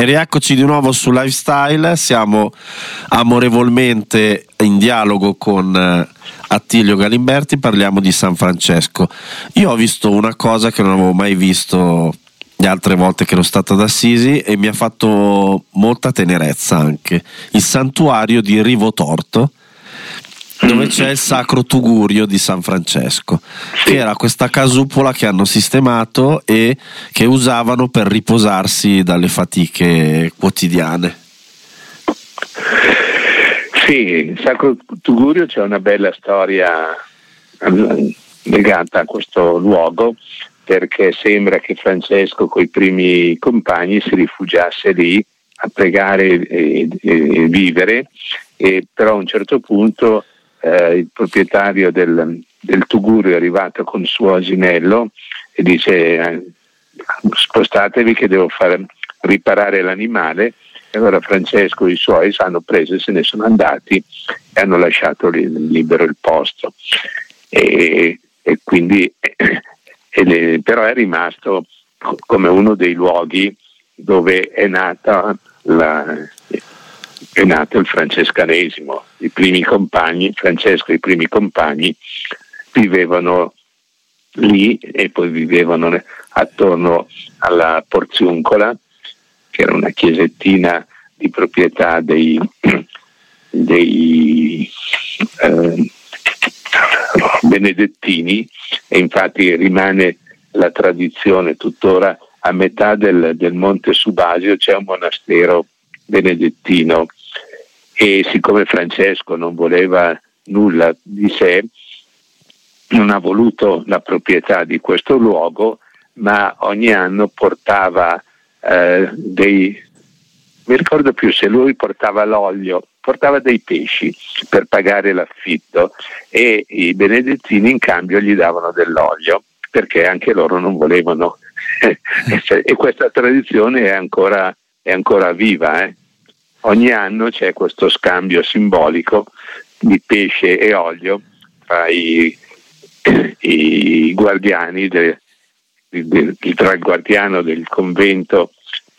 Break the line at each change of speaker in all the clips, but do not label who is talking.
E rieccoci di nuovo su Lifestyle, siamo amorevolmente in dialogo con Attilio Galimberti, parliamo di San Francesco. Io ho visto una cosa che non avevo mai visto le altre volte che ero stato ad Assisi e mi ha fatto molta tenerezza anche, il santuario di Rivotorto, dove c'è il Sacro Tugurio di San Francesco, che era questa casupola che hanno sistemato e che usavano per riposarsi dalle fatiche quotidiane.
Sì, il Sacro Tugurio, c'è una bella storia legata a questo luogo, perché sembra che Francesco coi primi compagni si rifugiasse lì a pregare e vivere, e però a un certo punto il proprietario del Tugurio è arrivato con il suo asinello e dice spostatevi che devo far riparare l'animale, e allora Francesco e i suoi si hanno preso e se ne sono andati e hanno lasciato libero il posto, e quindi però è rimasto come uno dei luoghi dove è nato il francescanesimo. I primi compagni, Francesco e i primi compagni vivevano lì e poi vivevano attorno alla Porziuncola, che era una chiesettina di proprietà dei benedettini, e infatti rimane la tradizione tuttora. A metà del Monte Subasio c'è un monastero benedettino, e siccome Francesco non voleva nulla di sé, non ha voluto la proprietà di questo luogo, ma ogni anno portava mi ricordo più se lui portava l'olio, portava dei pesci per pagare l'affitto, e i benedettini in cambio gli davano dell'olio, perché anche loro non volevano e questa tradizione è ancora viva, Ogni anno c'è questo scambio simbolico di pesce e olio tra i guardiani tra il guardiano del convento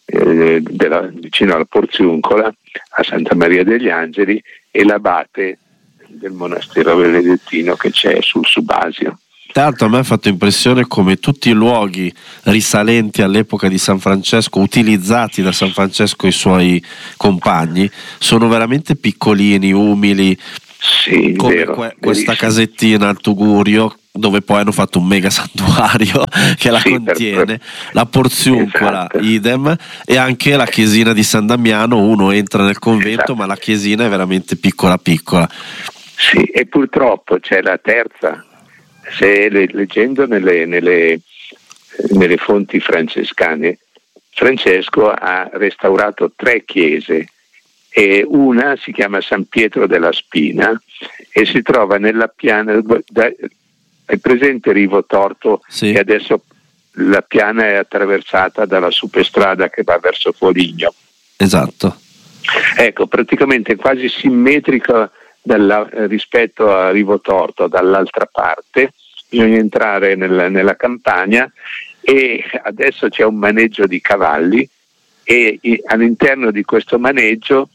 vicino alla Porziuncola a Santa Maria degli Angeli e l'abate del monastero benedettino che c'è sul Subasio.
Tanto a me ha fatto impressione come tutti i luoghi risalenti all'epoca di San Francesco, utilizzati da San Francesco e i suoi compagni, sono veramente piccolini, umili,
sì,
come
vero,
questa casettina al Tugurio, dove poi hanno fatto un mega santuario che la contiene, la Porziuncola,
esatto.
Idem, e anche la chiesina di San Damiano. Uno entra nel convento,
esatto.
Ma la chiesina è veramente piccola piccola.
Sì, e purtroppo c'è la terza. Se leggendo nelle fonti francescane, Francesco ha restaurato 3 chiese, e una si chiama San Pietro della Spina e si trova nella piana, è presente Rivotorto,
sì.
E adesso la piana è attraversata dalla superstrada che va verso Foligno.
Esatto.
Ecco, praticamente quasi simmetrica rispetto a Rivotorto, dall'altra parte bisogna entrare nella campagna, e adesso c'è un maneggio di cavalli, e all'interno di questo maneggio,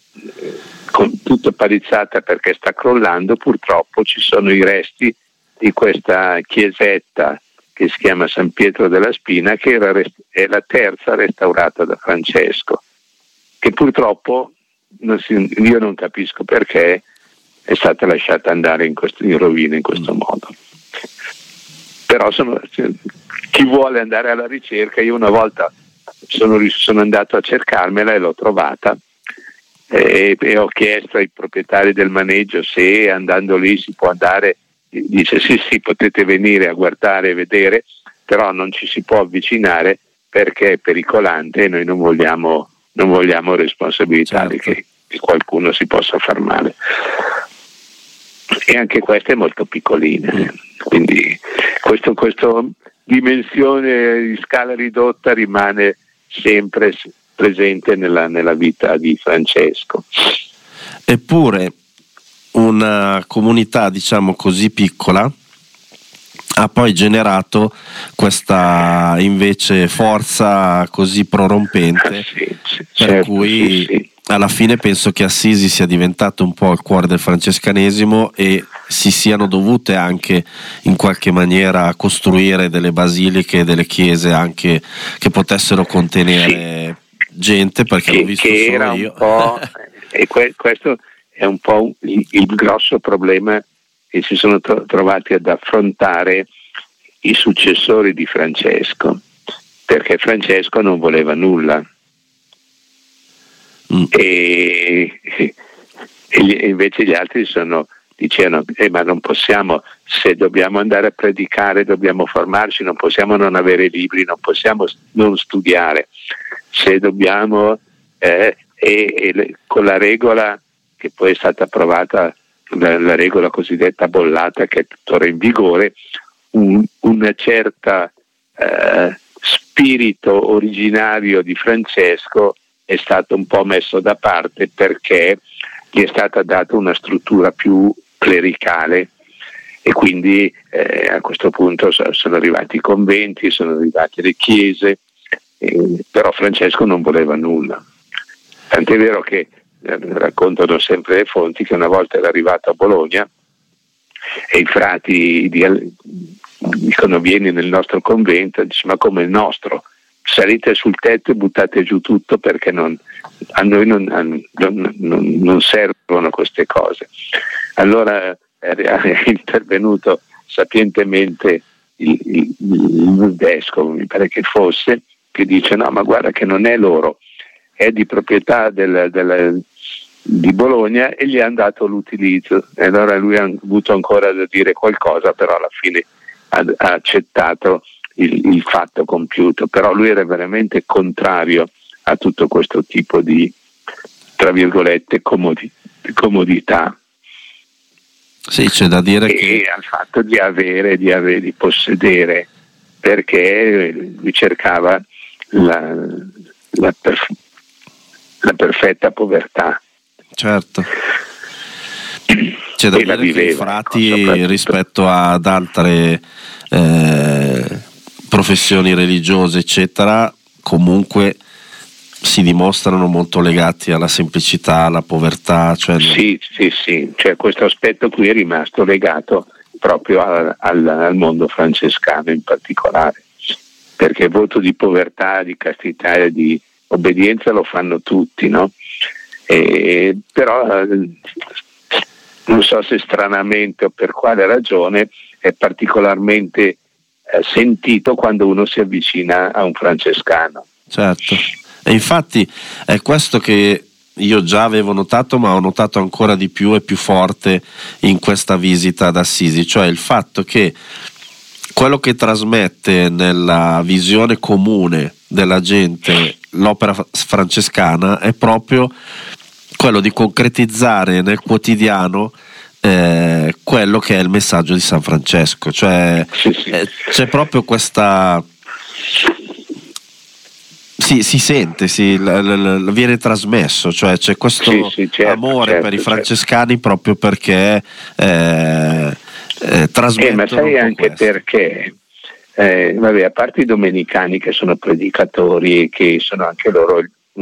con tutto palizzata perché sta crollando, purtroppo ci sono i resti di questa chiesetta che si chiama San Pietro della Spina, che è la terza restaurata da Francesco, che purtroppo io non capisco perché è stata lasciata andare in rovina in questo modo. Però chi vuole andare alla ricerca, io una volta sono andato a cercarmela e l'ho trovata, e ho chiesto ai proprietari del maneggio se andando lì si può andare. Dice sì, potete venire a guardare e vedere, però non ci si può avvicinare perché è pericolante e noi non vogliamo responsabilità, certo, che qualcuno si possa far male. E anche questa è molto piccolina, quindi questa dimensione di scala ridotta rimane sempre presente nella vita di Francesco.
Eppure una comunità, diciamo così, piccola ha poi generato questa invece forza così prorompente, per
certo,
cui alla fine penso che Assisi sia diventato un po' il cuore del francescanesimo e si siano dovute anche in qualche maniera costruire delle basiliche, delle chiese anche che potessero contenere gente, perché l'ho visto
che
solo
era
io.
un po' e questo è un po' il grosso problema che si sono trovati ad affrontare i successori di Francesco, perché Francesco non voleva nulla. E invece gli altri dicevano ma non possiamo, se dobbiamo andare a predicare dobbiamo formarci, non possiamo non avere libri, non possiamo non studiare, se dobbiamo con la regola che poi è stata approvata, la regola cosiddetta bollata, che è tuttora in vigore, una certa spirito originario di Francesco è stato un po' messo da parte, perché gli è stata data una struttura più clericale e quindi a questo punto sono arrivati i conventi, sono arrivate le chiese, però Francesco non voleva nulla. Tant'è vero che raccontano sempre le fonti che una volta era arrivato a Bologna e i frati dicono vieni nel nostro convento, dice ma come il nostro? Salite sul tetto e buttate giù tutto, perché a noi non servono queste cose. Allora è intervenuto sapientemente il vescovo, mi pare che fosse, che dice no, ma guarda che non è loro, è di proprietà di Bologna, e gli hanno dato l'utilizzo. E allora lui ha avuto ancora da dire qualcosa, però alla fine ha accettato il fatto compiuto. Però lui era veramente contrario a tutto questo tipo di, tra virgolette, comodità.
Sì, c'è da dire che
al fatto di possedere, perché lui cercava la perfetta povertà.
Certo. C'è da dire che i frati, rispetto ad altre professioni religiose eccetera, comunque si dimostrano molto legati alla semplicità, alla povertà.
Sì, cioè questo aspetto qui è rimasto legato proprio al mondo francescano in particolare, perché il voto di povertà, di castità e di obbedienza lo fanno tutti, no? Però non so se stranamente o per quale ragione è particolarmente sentito quando uno si avvicina a un francescano.
Certo, e infatti è questo che io già avevo notato, ma ho notato ancora di più e più forte in questa visita ad Assisi, cioè il fatto che quello che trasmette nella visione comune della gente l'opera francescana è proprio quello di concretizzare nel quotidiano quello che è il messaggio di San Francesco, cioè c'è proprio questa si sente, viene trasmesso, cioè c'è questo amore per i francescani proprio perché trasmettono.
Ma sai anche
questo.
Perché a parte i domenicani che sono predicatori, che sono anche loro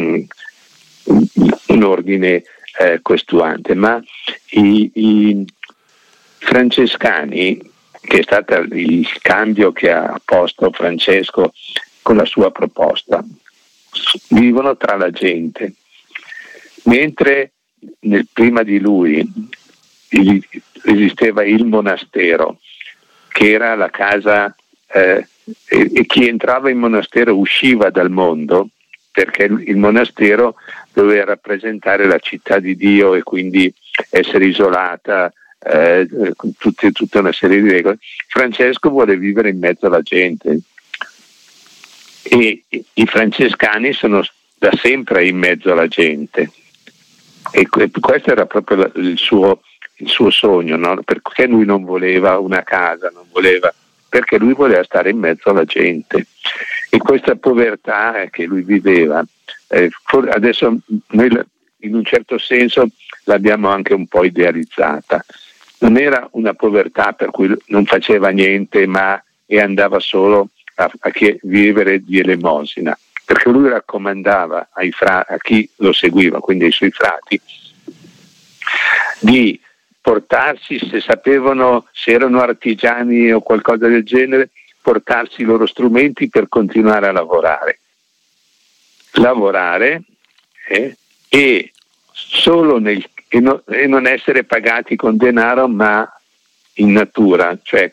un ordine questuante, ma i francescani, che è stato il cambio che ha posto Francesco con la sua proposta, vivono tra la gente, mentre prima di lui esisteva il monastero, che era la casa e chi entrava in monastero usciva dal mondo, perché il monastero doveva rappresentare la città di Dio e quindi essere isolata, con tutta una serie di regole. Francesco vuole vivere in mezzo alla gente e i francescani sono da sempre in mezzo alla gente, e questo era proprio il suo sogno, no? Perché lui non voleva una casa, perché lui voleva stare in mezzo alla gente, e questa povertà che lui viveva adesso noi in un certo senso l'abbiamo anche un po' idealizzata, non era una povertà per cui non faceva niente e andava solo a vivere di elemosina, perché lui raccomandava a chi lo seguiva, quindi ai suoi frati, di portarsi, se sapevano, se erano artigiani o qualcosa del genere, portarsi i loro strumenti per continuare a lavorare e solo e non essere pagati con denaro, ma in natura, cioè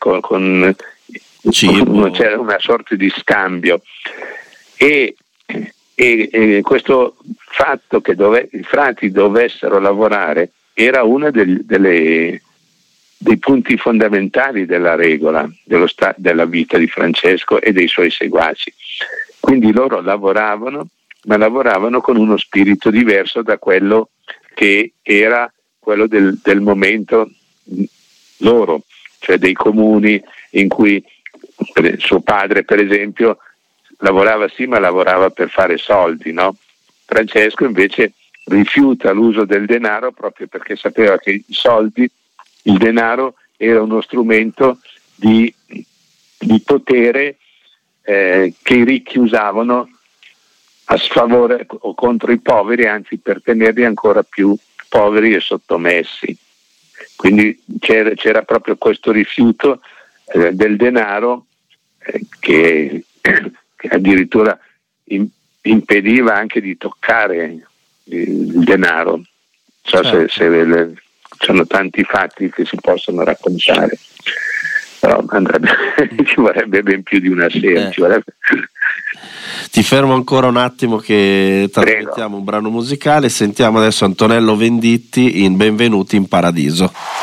c'era una sorta di scambio, e questo fatto che i frati dovessero lavorare era uno dei punti fondamentali della regola della vita di Francesco e dei suoi seguaci. Quindi loro lavoravano, ma lavoravano con uno spirito diverso da quello che era quello del momento loro, cioè dei comuni in cui suo padre, per esempio, lavorava sì, ma lavorava per fare soldi, no? Francesco invece rifiuta l'uso del denaro proprio perché sapeva che il denaro era uno strumento di potere che i ricchi usavano a sfavore o contro i poveri, anzi per tenerli ancora più poveri e sottomessi. Quindi c'era proprio questo rifiuto del denaro che addirittura impediva anche di toccare il denaro. Se sono tanti fatti che si possono raccontare, però ci vorrebbe ben più di una sera.
Ti fermo ancora un attimo che trasmettiamo un brano musicale. Sentiamo adesso Antonello Venditti in Benvenuti in Paradiso.